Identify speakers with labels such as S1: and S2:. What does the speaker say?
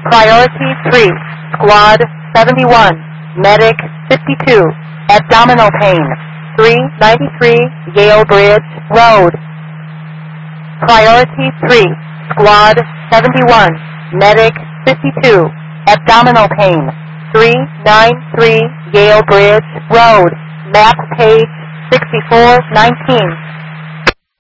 S1: Priority 3, Squad 71, Medic 52, abdominal pain, 393 Yale Bridge Road. Priority 3, Squad 71, Medic 52, abdominal pain, 393 Yale Bridge Road. Map page 6419.